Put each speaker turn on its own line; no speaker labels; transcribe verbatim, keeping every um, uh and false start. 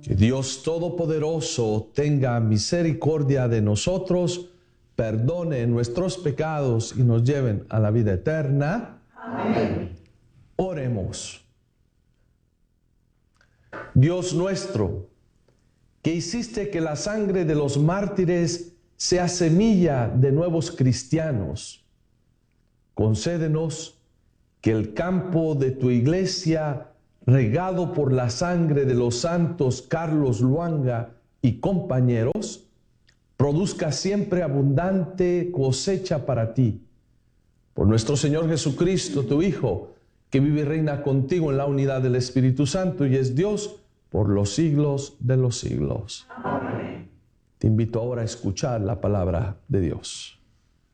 Que Dios Todopoderoso tenga misericordia de nosotros, perdone nuestros pecados y nos lleven a la vida eterna.
Amén.
Oremos. Dios nuestro, que hiciste que la sangre de los mártires sea semilla de nuevos cristianos, concédenos que el campo de tu iglesia, regado por la sangre de los santos Carlos Luanga y compañeros, produzca siempre abundante cosecha para ti. Por nuestro Señor Jesucristo, tu Hijo, que vive y reina contigo en la unidad del Espíritu Santo y es Dios por los siglos de los siglos.
Amén.
Te invito ahora a escuchar la palabra de Dios.